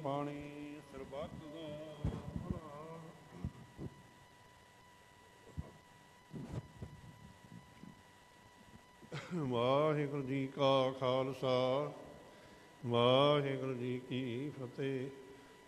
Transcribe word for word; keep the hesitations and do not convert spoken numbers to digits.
ਪਾਣੀ ਸਰਬੱਤ ਦਾ ਭਲਾ। ਵਾਹਿਗੁਰੂ ਜੀ ਕਾ ਖਾਲਸਾ, ਵਾਹਿਗੁਰੂ ਜੀ ਕੀ ਫਤਿਹ।